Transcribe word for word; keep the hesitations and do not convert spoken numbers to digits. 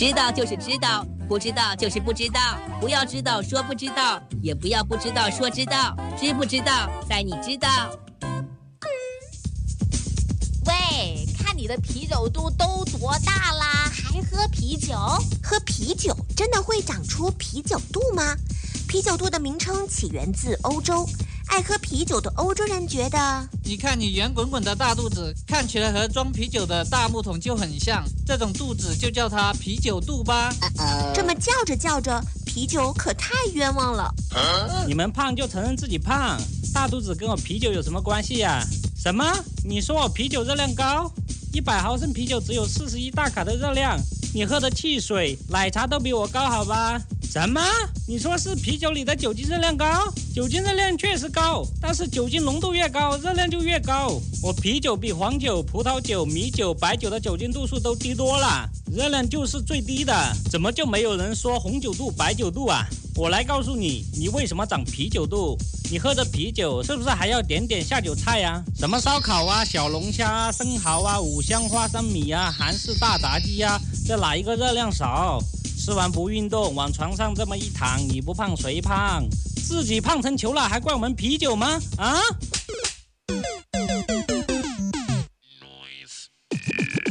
知道就是知道，不知道就是不知道。不要知道说不知道，也不要不知道说知道。知不知道，在你知道。 喂，看你的啤酒肚都多大啦，还喝啤酒？ 喝啤酒真的会长出啤酒肚吗？啤酒肚的名称起源自欧洲，爱喝啤酒的欧洲人觉得， 你看你圆滚滚的大肚子，看起来和装啤酒的大木桶就很像，这种肚子就叫它啤酒肚吧。 这么叫着叫着，啤酒可太冤枉了。 你们胖就承认自己胖，大肚子跟我啤酒有什么关系呀、啊？什么？你说我啤酒热量高？一百毫升啤酒只有四十一大卡的热量，你喝的汽水、奶茶都比我高，好吧？什么？你说是啤酒里的酒精热量高？酒精热量确实高，但是酒精浓度越高，热量就越高。我啤酒比黄酒、葡萄酒、米酒、白酒的酒精度数都低多了，热量就是最低的。怎么就没有人说红酒肚、白酒肚啊？我来告诉你，你为什么长啤酒肚？你喝的啤酒是不是还要点点下酒菜啊？什么烧烤啊、小龙虾啊、生蚝啊、五香花生米啊、韩式大炸鸡啊，这哪一个热量少？吃完不运动，往床上这么一躺，你不胖谁胖？自己胖成球了，还怪我们啤酒吗？啊？